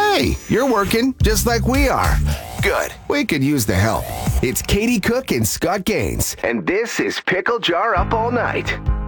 Hey, you're working just like we are. Good. We could use the help. It's Katie Cook and Scott Gaines, and this is Pickle Jar Up All Night.